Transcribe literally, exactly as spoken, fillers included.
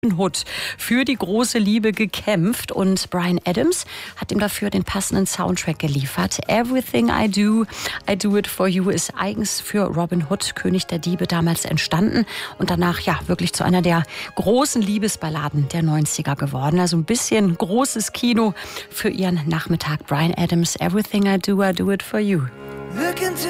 Hood für die große Liebe gekämpft und Bryan Adams hat ihm dafür den passenden Soundtrack geliefert. Everything I Do, I Do It For You ist eigens für Robin Hood, König der Diebe, damals entstanden und danach ja wirklich zu einer der großen Liebesballaden der neunziger geworden. Also ein bisschen großes Kino für ihren Nachmittag. Bryan Adams, Everything I Do, I Do It For You. Look into